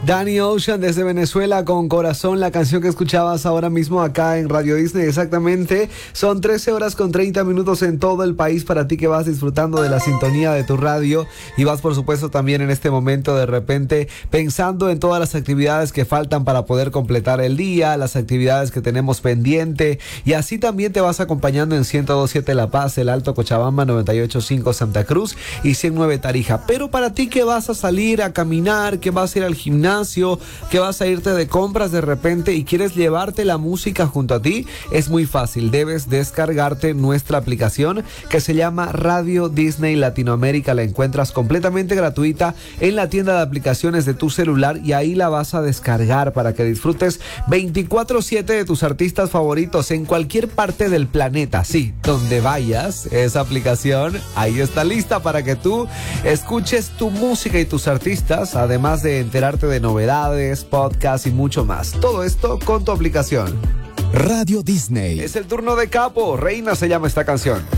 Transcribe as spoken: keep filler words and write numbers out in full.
Danny Ocean desde Venezuela con Corazón, la canción que escuchabas ahora mismo acá en Radio Disney. Exactamente, son trece horas con treinta minutos en todo el país para ti que vas disfrutando de la sintonía de tu radio y vas por supuesto también en este momento de repente pensando en todas las actividades que faltan para poder completar el día, las actividades que tenemos pendiente, y así también te vas acompañando en ciento dos punto siete La Paz, El Alto Cochabamba, noventa y ocho punto cinco Santa Cruz y ciento nueve Tarija. Pero para ti que vas a salir a caminar, que vas a ir al gimnasio, que vas a irte de compras de repente y quieres llevarte la música junto a ti, es muy fácil. Debes descargarte nuestra aplicación que se llama Radio Disney Latinoamérica. La encuentras completamente gratuita en la tienda de aplicaciones de tu celular y ahí la vas a descargar para que disfrutes veinticuatro siete de tus artistas favoritos en cualquier parte del planeta. Sí, donde vayas, esa aplicación ahí está lista para que tú escuches tu música y tus artistas, además de enterarte de novedades, podcasts y mucho más. Todo esto con tu aplicación. Radio Disney. Es el turno de Capo. Reina se llama esta canción.